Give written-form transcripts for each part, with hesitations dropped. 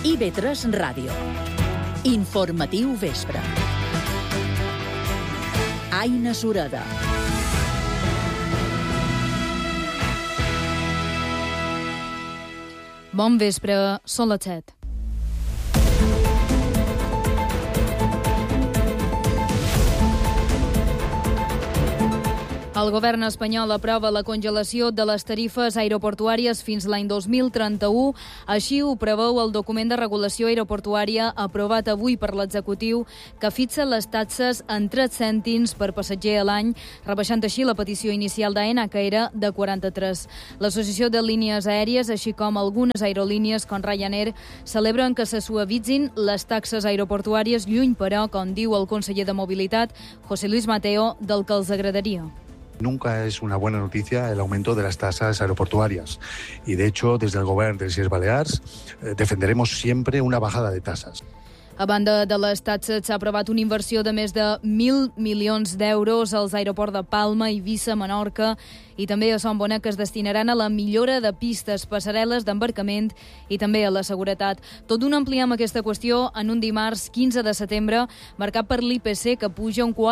IB3 Ràdio. Informatiu vespre. Aina Sureda. Bon vespre, són les 7. El govern espanyol aprova la congelació de les tarifes aeroportuàries fins l'any 2031. Així ho preveu el document de regulació aeroportuària aprovat avui per l'executiu, que fixa les taxes en 3 cèntims per passatger a l'any, rebaixant així la petició inicial d'AENA, que era de 43. L'Associació de Línies Aèries, així com algunes aerolínies com Ryanair, celebren que se suavitzin les taxes aeroportuàries, lluny però, com diu el conseller de Mobilitat, José Luis Mateo, del que els agradaria. Nunca es una buena noticia el aumento de las tasas aeroportuarias y, de hecho, desde el Govern de les Illes Balears defenderemos siempre una bajada de tasas. A banda de les taxes, s'ha aprovat una inversió de més de 1.000 milions d'euros als aeroports de Palma, Eivissa, Menorca i també a Son Bonet, que es destinaran a la millora de pistes, passarel·les d'embarcament i també a la seguretat. Tot d'una ampliem aquesta qüestió en un dimarts 15 de setembre, marcat per l'IPC, que puja un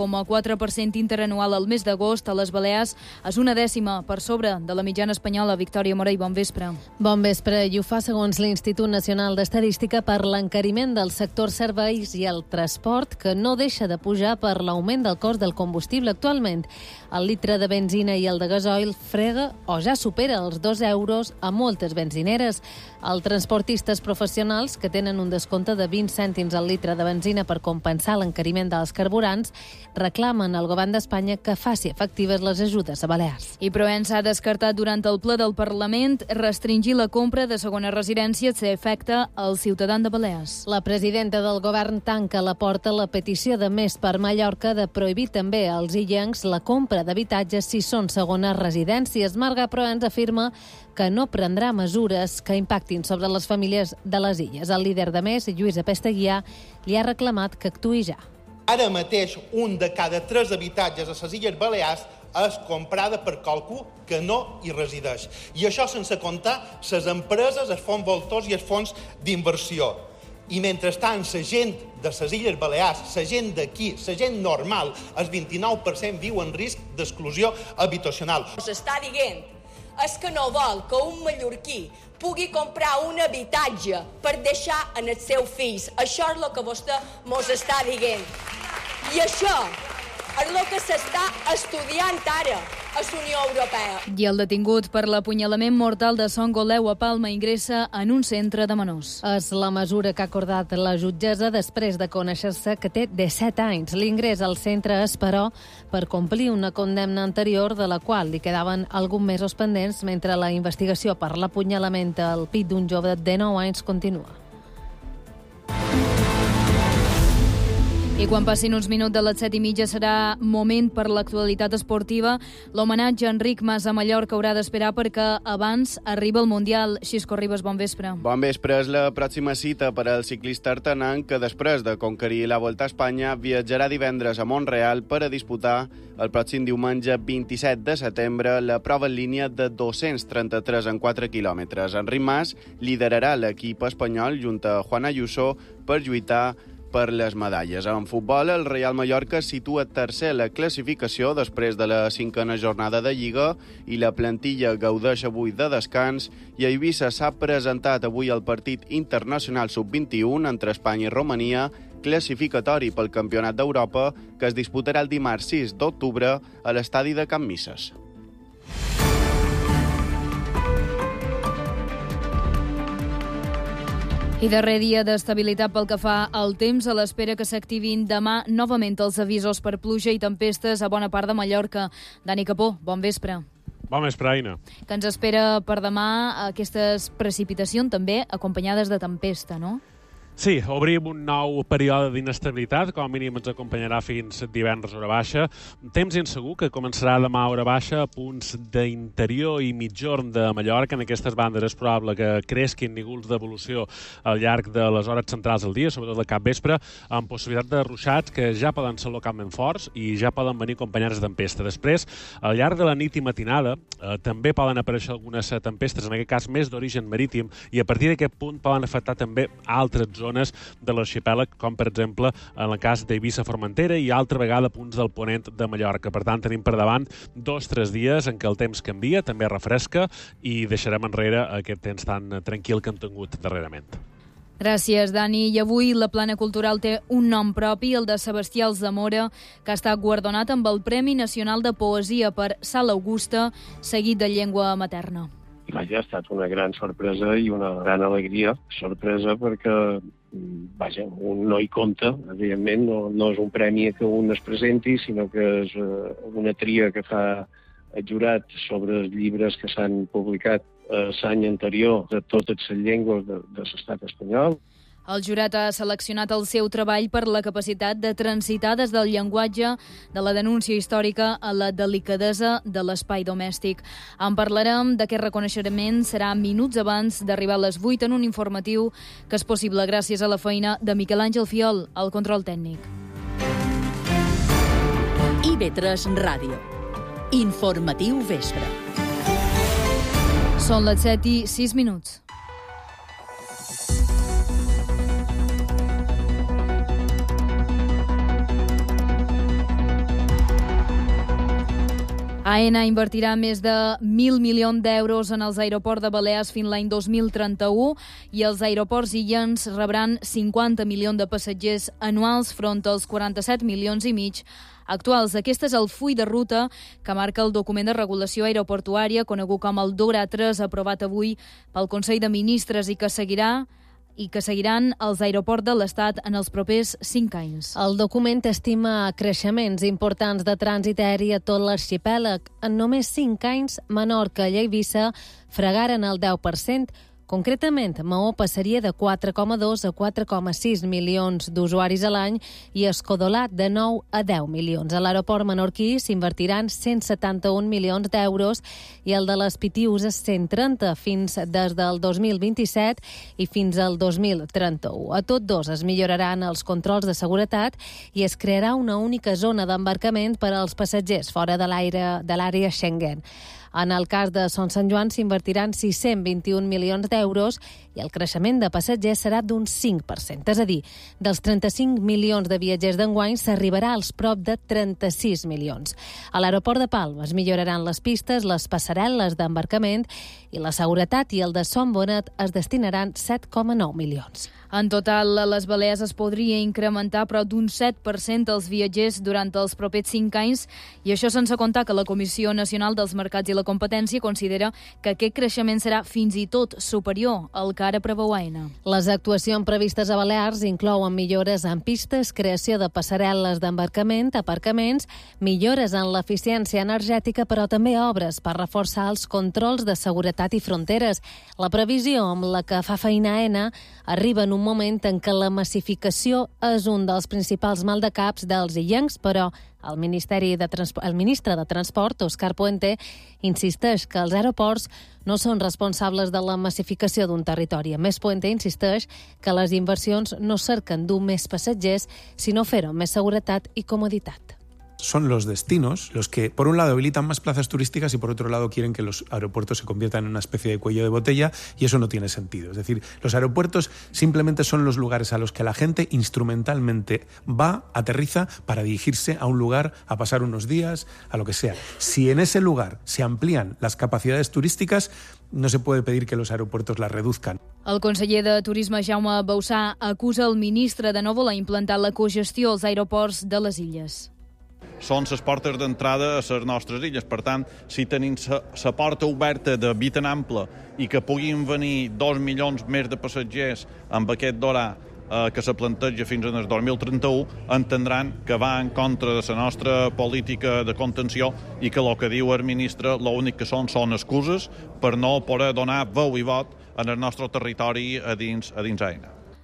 4,4% interanual al mes d'agost. A les Balears és una dècima per sobre de la mitjana espanyola. Victòria Morell, bon vespre. Bon vespre, i ho fa segons l'Institut Nacional d'Estadística per l'encariment del sector serveis i el transport, que no deixa de pujar per l'augment del cost del combustible. Actualment, el litre de benzina i el de gasoil frega o ja supera els 2 euros a moltes benzineres. Els transportistes professionals, que tenen un descompte de 20 cèntims al litre de benzina per compensar l'encariment dels carburants, reclamen al govern d'Espanya que faci efectives les ajudes a Balears. I Provença ha descartat durant el ple del Parlament restringir la compra de segones residències si afecta als ciutadans de Balears. La presidenta del govern tanca la porta a la petició de Més per Mallorca de prohibir també als illencs la compra d'habitatges si són segones residències. Marga Provença afirma que no prendrà mesures que impactin sobre les famílies de les illes. El líder de Més, Lluís Apestaguià, li ha reclamat que actuï ja. Ara mateix, un de cada 3 habitatges a les Illes Balears és comprada per qualcú que no hi resideix. I això sense comptar les empreses, els fons voltors i els fons d'inversió. I mentrestant, la gent de les Illes Balears, la gent d'aquí, la gent normal, el 29% viu en risc d'exclusió habitacional. S'està dient és que no vol que un mallorquí pugui comprar un habitatge per deixar en els seus fills. Això és el que vostè mos està dient. I això és el que s'està estudiant ara a la Unió Europea. I el detingut per l'apunyalament mortal de Son Goleu a Palma ingressa en un centre de menors. És la mesura que ha acordat la jutgessa després de conèixer-se que té 17 anys. L'ingrés al centre és, però, per complir una condemna anterior de la qual li quedaven alguns mesos pendents mentre la investigació per l'apunyalament al pit d'un jove de 9 anys continua. I quan passin uns minuts de les 7:30 serà moment per l'actualitat esportiva. L'homenatge a Enric Mas a Mallorca haurà d'esperar perquè abans arriba el Mundial. Xisco Ribas, bon vespre. Bon vespre. És la pròxima cita per al ciclista artanenc, que després de conquerir la Volta a Espanya viatjarà divendres a Mont-real per a disputar el pròxim diumenge 27 de setembre la prova en línia de 233 en 4 quilòmetres. Enric Mas liderarà l'equip espanyol junt a Juan Ayuso per lluitar per les medalles. En futbol, el Real Mallorca situa tercer la classificació després de la 5a jornada de Lliga i la plantilla gaudeix avui de descans, i a Eivissa s'ha presentat avui el partit internacional sub-21 entre Espanya i Romania, classificatori pel Campionat d'Europa, que es disputarà el dimarts 6 d'octubre a l'estadi de Can Misses. I darrer dia d'estabilitat pel que fa al temps, a l'espera que s'activin demà novament els avisos per pluja i tempestes a bona part de Mallorca. Dani Capó, bon vespre. Bon vespre, Aina. Que ens espera per demà aquestes precipitacions també acompanyades de tempesta, no? Sí, obrim un nou període d'inestabilitat, com a mínim ens acompanyarà fins divendres hora baixa. Temps insegur que començarà demà hora baixa a punts d'interior i mitjorn de Mallorca. En aquestes bandes és probable que creixin nígols d'evolució al llarg de les hores centrals del dia, sobretot al capvespre, amb possibilitat de ruixats que ja poden ser localment forts i ja poden venir acompanyats de tempesta. Després, al llarg de la nit i matinada, també poden aparèixer algunes tempestes, en aquest cas més d'origen marítim, i a partir d'aquest punt poden afectar també altres zones de l'arxipèlag, com per exemple en el cas d'Eivissa Formentera i altra vegada punts del ponent de Mallorca. Per tant, tenim per davant 2-3 dies en què el temps canvia, també refresca i deixarem enrere aquest temps tan tranquil que hem tingut darrerament. Gràcies, Dani. I avui la Plana Cultural té un nom propi, el de Sebastià Alzamora, que ha estat guardonat amb el Premi Nacional de Poesia per Sala Augusta, seguit de llengua materna. Vaja, ha estat una gran sorpresa i una gran alegria. Sorpresa perquè, vaja, un no hi compta, evidentment, no és un premi que un es presenti, sinó que és una tria que fa el jurat sobre els llibres que s'han publicat l'any anterior de totes les llengües de l'estat espanyol. El jurat ha seleccionat el seu treball per la capacitat de transitar des del llenguatge de la denúncia històrica a la delicadesa de l'espai domèstic. En parlarem d'aquest reconeixement, serà minuts abans d'arribar a les 8 en un informatiu que és possible gràcies a la feina de Miquel Àngel Fiol, al control tècnic. IB3 Ràdio. Informatiu vespre. Són les 7:06. AENA invertirà més de 1.000 milions d'euros en els aeroports de Balears fins l'any 2031 i els aeroports illencs rebran 50 milions de passatgers anuals front als 47 milions i mig actuals. Aquest és el full de ruta que marca el document de regulació aeroportuària conegut com el DORA-3, aprovat avui pel Consell de Ministres i que seguiran els aeroports de l'Estat en els propers 5 anys. El document estima creixements importants de trànsit aeri a tot l'arxipèlag. En només 5 anys, Menorca i Eivissa fregaren el 10%. Concretament, Maó passaria de 4,2 a 4,6 milions d'usuaris a l'any i Escodolat de 9 a 10 milions. A l'aeroport menorquí s'invertiran 171 milions d'euros i el de les Pitiuses 130 des del 2027 i fins al 2031. A tots dos es milloraran els controls de seguretat i es crearà una única zona d'embarcament per als passatgers fora de l'àrea Schengen. En el cas de Son Sant Joan s'invertiran 621 milions d'euros i el creixement de passatgers serà d'un 5%. És a dir, dels 35 milions de viatgers d'enguany s'arribarà als prop de 36 milions. A l'aeroport de Palma es milloraran les pistes, les passarel·les d'embarcament i la seguretat, i el de Son Bonet es destinaran 7,9 milions. En total, a les Balears es podria incrementar prop d'un 7% els viatgers durant els propers 5 anys, i això sense comptar que la Comissió Nacional dels Mercats i la Competència considera que aquest creixement serà fins i tot superior al que ara preveu AENA. Les actuacions previstes a Balears inclouen millores en pistes, creació de passarel·les d'embarcament, aparcaments, millores en l'eficiència energètica, però també obres per reforçar els controls de seguretat i fronteres. La previsió amb la que fa feina AENA arriba en un moment en què la massificació és un dels principals maldecaps dels illencs, però el ministre de Transport, Òscar Puente, insisteix que els aeroports no són responsables de la massificació d'un territori. A més, Puente insisteix que les inversions no cerquen dur més passatgers, sinó fer-ho amb més seguretat i comoditat. Son los destinos los que, por un lado, habilitan más plazas turísticas y, por otro lado, quieren que los aeropuertos se conviertan en una especie de cuello de botella, y eso no tiene sentido. Es decir, los aeropuertos simplemente son los lugares a los que la gente instrumentalmente va, aterriza para dirigirse a un lugar, a pasar unos días, a lo que sea. Si en ese lugar se amplían las capacidades turísticas, no se puede pedir que los aeropuertos las reduzcan. El conseller de Turisme, Jaume Bausà, acusa el ministre de no voler implantar la cogestió als aeroports de les illes. Són les portes d'entrada a les nostres illes. Per tant, si tenim la porta oberta de via tan ampla i que puguin venir 2 milions més de passatgers amb aquest DORA que se planteja fins al 2031, entendran que va en contra de la nostra política de contenció i que el que diu el ministre l'únic que són excuses per no poder donar veu i vot en el nostre territori a dins AENA.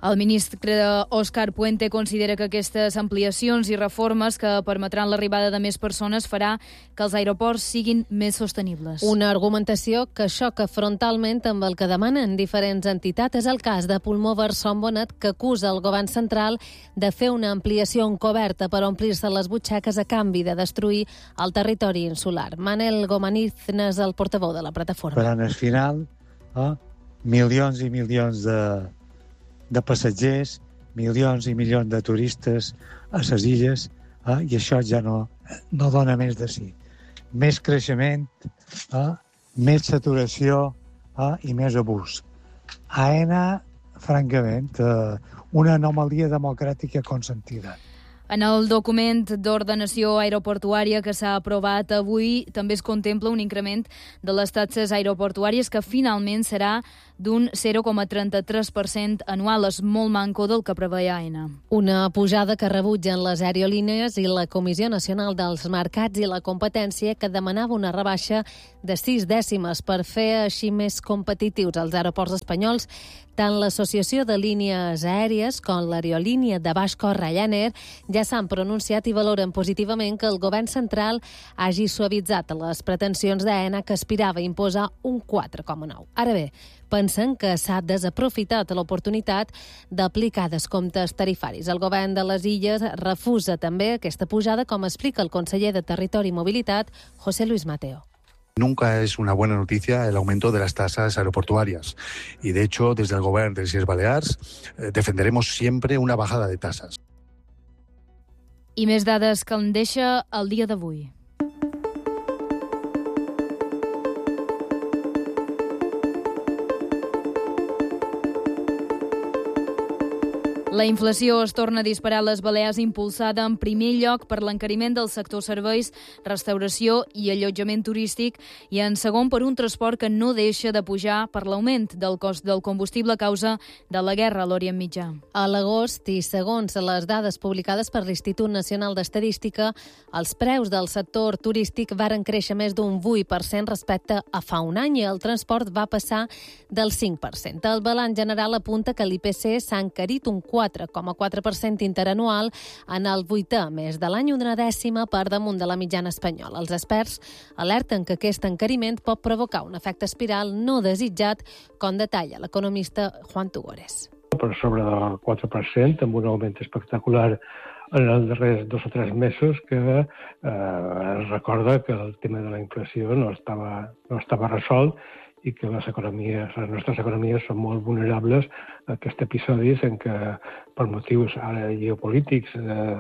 El ministre Òscar Puente considera que aquestes ampliacions i reformes que permetran l'arribada de més persones farà que els aeroports siguin més sostenibles. Una argumentació que xoca frontalment amb el que demanen diferents entitats. És el cas de Pulmó Barson Bonet, que acusa el govern central de fer una ampliació encoberta per omplir-se les butxaques a canvi de destruir el territori insular. Manel Gomaniz és el portaveu de la plataforma. Però en el final, milions i milions de passatgers, milions i milions de turistes a les illes, i això ja no dona més de si. Més creixement, més saturació i més abús. AENA, francament, una anomalia democràtica consentida. En el document d'ordenació aeroportuària que s'ha aprovat avui també es contempla un increment de les taxes aeroportuàries que finalment serà d'un 0,33% anual. És molt manco del que preveia AENA. Una pujada que rebutgen les aerolínies i la Comissió Nacional dels Mercats i la Competència, que demanava una rebaixa de 6 dècimes per fer així més competitius els aeroports espanyols. Tant l'Associació de Línies Aèries com l'aerolínia de baix cost Ryanair ja s'han pronunciat i valoren positivament que el govern central hagi suavitzat les pretensions d'AENA, que aspirava a imposar un 4,9. Ara bé, pensen que s'ha desaprofitat l'oportunitat d'aplicar descomptes tarifaris. El govern de les Illes refusa també aquesta pujada, com explica el conseller de Territori i Mobilitat, José Luis Mateo. Nunca es una buena noticia el aumento de las tasas aeroportuarias y, de hecho, desde el Gobierno de les Illes Balears defenderemos siempre una bajada de tasas. I més dades que en deixa el dia d'avui. La inflació es torna a disparar a les Balears, impulsada en primer lloc per l'encariment del sector serveis, restauració i allotjament turístic, i en segon per un transport que no deixa de pujar per l'augment del cost del combustible a causa de la guerra a l'Orient Mitjà. A l'agost, i segons les dades publicades per l'Institut Nacional d'Estadística, els preus del sector turístic varen créixer més d'un 8% respecte a fa un any, i el transport va passar del 5%. El balanç general apunta que l'IPC s'ha encarit un 4,4% interanual en el 8è mes de l'any, una dècima per damunt de la mitjana espanyola. Els experts alerten que aquest encariment pot provocar un efecte espiral no desitjat, com detalla l'economista Juan Tugores. Per sobre del 4%, amb un augment espectacular en els darrers 2 o 3 mesos, que es recorda que el tema de la inflació no estava resolt i que les nostres economies són molt vulnerables a aquests episodis en què, per motius ara geopolítics,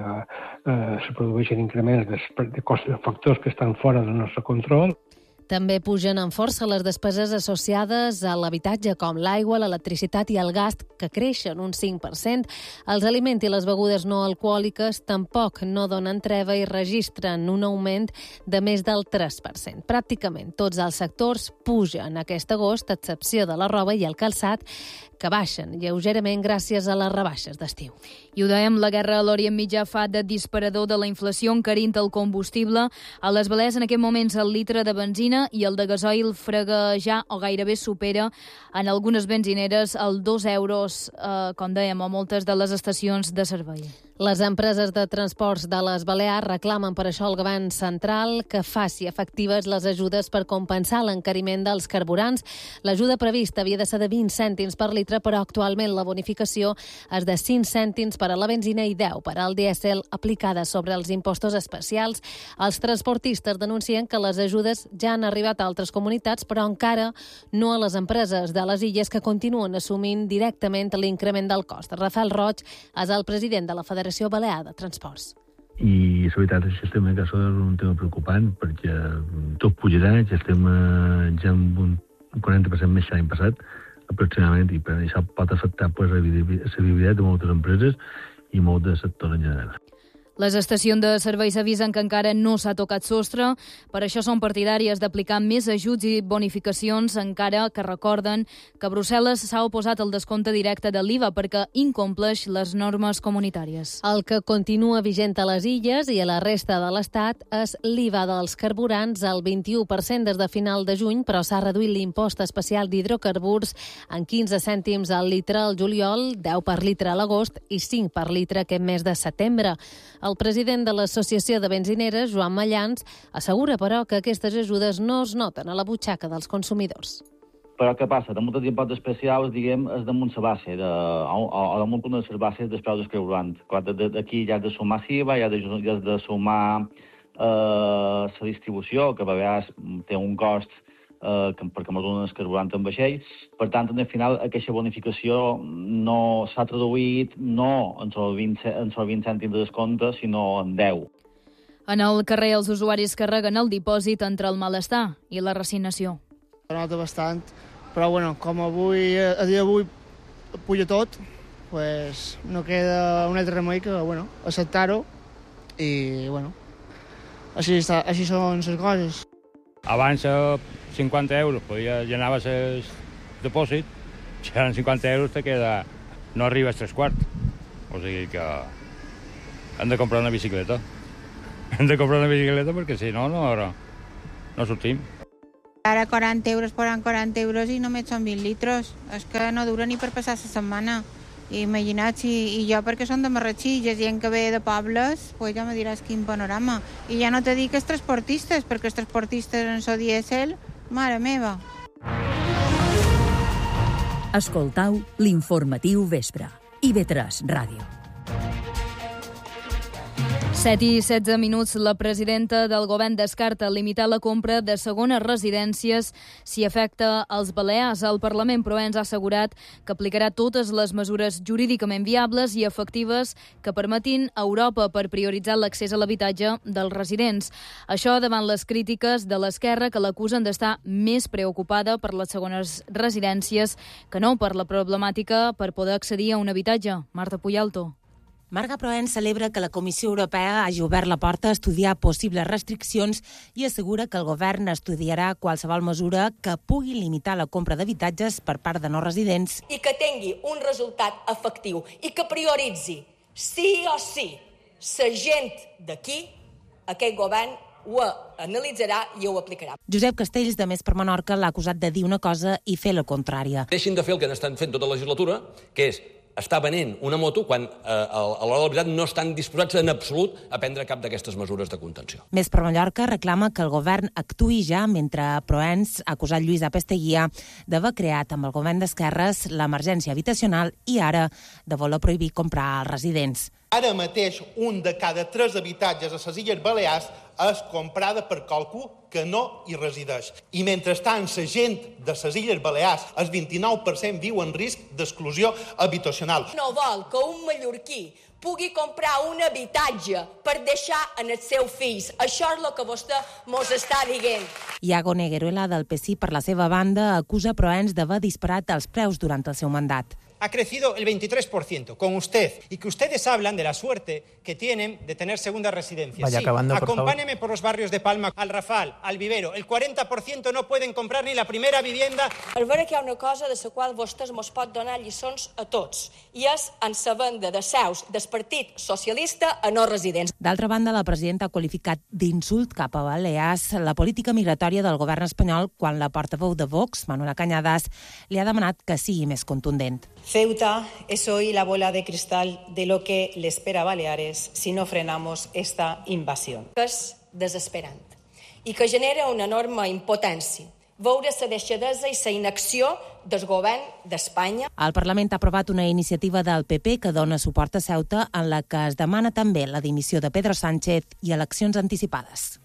se produeixen increments de factors que estan fora del nostre control. També pugen amb força les despeses associades a l'habitatge, com l'aigua, l'electricitat i el gas, que creixen un 5%. Els aliments i les begudes no alcohòliques tampoc no donen treva i registren un augment de més del 3%. Pràcticament tots els sectors pugen aquest agost, a excepció de la roba i el calçat, que baixen lleugerament gràcies a les rebaixes d'estiu. I ho dèiem, la guerra a l'Orient Mitjà fa de disparador de la inflació, encarint el combustible. A les Balears, en aquest moments, el litre de benzina i el de gasoil frega ja o gairebé supera en algunes benzineres els 2 euros, com dèiem, a moltes de les estacions de servei. Les empreses de transports de les Balears reclamen per això al govern central que faci efectives les ajudes per compensar l'encariment dels carburants. L'ajuda prevista havia de ser de 20 cèntims per litre, però actualment la bonificació és de 5 cèntims per a la benzina i 10 per al dièsel, aplicada sobre els impostos especials. Els transportistes denuncien que les ajudes ja han arribat a altres comunitats, però encara no a les empreses de les illes, que continuen assumint directament l'increment del cost. Rafael Roig és el president de la Federació Balear de Transports. I la veritat és que estem en és un tema preocupant, perquè tot pujarà, ja estem ja amb un 40% més que l'any passat, aproximadament, i per això pot afectar la viabilitat de moltes empreses i molt del sector en general. Les estacions de serveis avisen que encara no s'ha tocat sostre, per això són partidàries d'aplicar més ajuts i bonificacions, encara que recorden que Brussel·les s'ha oposat al descompte directe de l'IVA perquè incompleix les normes comunitàries. El que continua vigent a les Illes i a la resta de l'Estat és l'IVA dels carburants al 21% des de final de juny, però s'ha reduït l'impost especial d'hidrocarburs en 15 cèntims al litre al juliol, 10 per litre a l'agost i 5 per litre aquest mes de setembre. El president de l'Associació de Benzineres, Joan Mallans, assegura, però, que aquestes ajudes no es noten a la butxaca dels consumidors. Però què passa? Damunt dels impostos especials, diguem, és damunt la base, o damunt una de les bases dels preus del carburant. Aquí ja has de sumar SIVA, ja has de sumar la distribució, que a vegades té un cost perquè ens donen el carburant en vaixell. Per tant, al final, aquesta bonificació no s'ha traduït no en els 20 cèntims de descompte, sinó en 10. En el carrer, els usuaris carreguen el dipòsit entre el malestar i la resignació. Ho noto bastant, però bueno, com avui, a dia d'avui puja tot, pues no queda un altre remei que acceptar-ho i així són les coses. Abans 50 euros, llenaves el depòsit, si eren 50 euros te queda, no arribes 3/4. O sigui que hem de comprar una bicicleta. Hem de comprar una bicicleta perquè si no sortim. Ara 40 euros poran 40 euros i només són 20 litres. És que no dura ni per passar la setmana. Imagina't, i jo perquè són de Marratxí, gent que ve de pobles, pues ja me diràs quin panorama. I ja no te dic els transportistes, perquè els transportistes en so dièsel, mare meva. Escoltau l'informatiu vespre. IB3 Ràdio. 7:16, la presidenta del govern descarta limitar la compra de segones residències si afecta els Balears. El Parlament, però, ens ha assegurat que aplicarà totes les mesures jurídicament viables i efectives que permetin a Europa per prioritzar l'accés a l'habitatge dels residents. Això davant les crítiques de l'esquerra, que l'acusen d'estar més preocupada per les segones residències que no per la problemàtica per poder accedir a un habitatge. Marta Puyalto. Marga Proens celebra que la Comissió Europea hagi obert la porta a estudiar possibles restriccions i assegura que el govern estudiarà qualsevol mesura que pugui limitar la compra d'habitatges per part de no residents. I que tingui un resultat efectiu i que prioritzi, sí o sí, la gent d'aquí, aquest govern ho analitzarà i ho aplicarà. Josep Castells, de Més per Menorca, l'ha acusat de dir una cosa i fer la contrària. Deixin de fer el que estan fent tota la legislatura, que és està venent una moto quan a l'hora de la veritat no estan disposats en absolut a prendre cap d'aquestes mesures de contenció. Més per Mallorca reclama que el govern actuï ja, mentre Proens ha acusat Lluís Apesteguia d'haver creat amb el govern d'esquerres l'emergència habitacional i ara de voler prohibir comprar als residents. Ara mateix, un de cada 3 habitatges a les Illes Balears és comprada per qualcú que no hi resideix. I mentrestant, la gent de les Illes Balears, el 29% viu en risc d'exclusió habitacional. No vol que un mallorquí pugui comprar un habitatge per deixar en els seus fills. Això és el que vostè mos està dient. Iago Negueruela, del PSI, per la seva banda, acusa Proens d'haver disparat els preus durant el seu mandat. Ha crecido el 23% con usted y que ustedes hablan de la suerte que tienen de tener segundas residencias. Vaya sí, acabando, acompáñeme por los barrios de Palma, al Rafal, al Vivero. El 40% no pueden comprar ni la primera vivienda. Per veure que hi ha una cosa de la qual vostès mos pot donar lliçons a tots, i és en la venda de seus del Partit Socialista a no residents. D'altra banda, la presidenta ha qualificat d'insult cap a Balears la política migratòria del govern espanyol quan la portaveu de Vox, Manuela Cañadas, li ha demanat que sigui més contundent. Ceuta es hoy la bola de cristal de lo que le espera a Baleares si no frenamos esta invasión. És desesperant i que genera una enorme impotència. Veure la deixadesa i la inacció del govern d'Espanya. El Parlament ha aprovat una iniciativa del PP que dona suport a Ceuta en la que es demana també la dimissió de Pedro Sánchez i eleccions anticipades.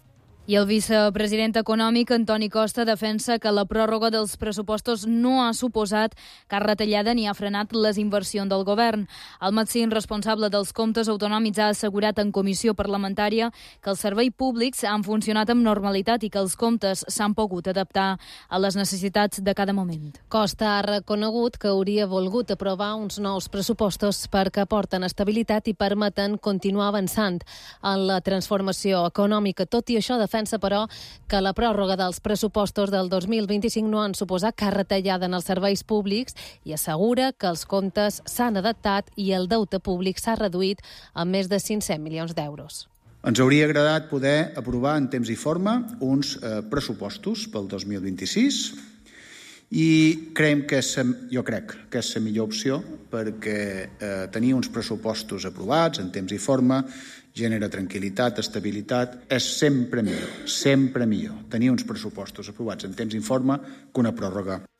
I el vicepresident econòmic, Antoni Costa, defensa que la pròrroga dels pressupostos no ha suposat cap retallada ni ha frenat les inversions del govern. El Matzín, responsable dels comptes autonòmics, ha assegurat en comissió parlamentària que els serveis públics han funcionat amb normalitat i que els comptes s'han pogut adaptar a les necessitats de cada moment. Costa ha reconegut que hauria volgut aprovar uns nous pressupostos perquè aporten estabilitat i permeten continuar avançant en la transformació econòmica. Tot i això, defensa, però, que la pròrroga dels pressupostos del 2025 no han suposat cap retallada en els serveis públics i assegura que els comptes s'han adaptat i el deute públic s'ha reduït a més de 500 milions d'euros. Ens hauria agradat poder aprovar en temps i forma uns pressupostos pel 2026 i jo crec que és la millor opció perquè tenir uns pressupostos aprovats en temps i forma genera tranquil·litat, estabilitat, és sempre millor tenir uns pressupostos aprovats en temps i forma que una pròrroga.